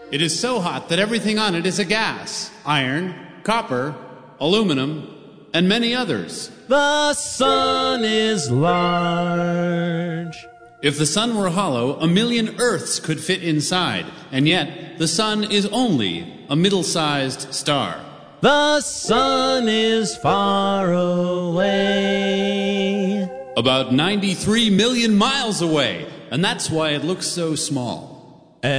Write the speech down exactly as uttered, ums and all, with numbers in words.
It is so hot that everything on it is a gas. Iron, copper, aluminum, and many others. The sun is large. If the sun were hollow, a million Earths could fit inside, and yet the sun is only a middle-sized star. The sun is far away. About ninety-three million miles away, and that's why it looks so small.